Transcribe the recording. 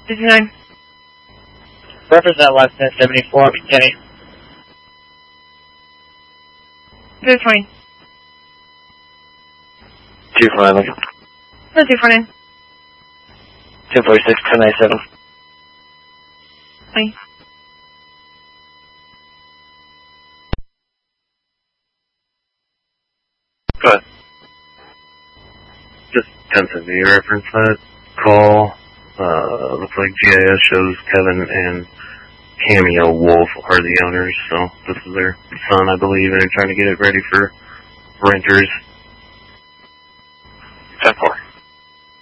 59. Represent less than 74, Kenny. 220. 249 Lincoln. 249. 1046, 1097. Bye. Go ahead. Just 1070 reference that call. Looks like GIS shows Kevin and Cameo Wolf are the owners, so this is their son, I believe, and they're trying to get it ready for renters. 10-4.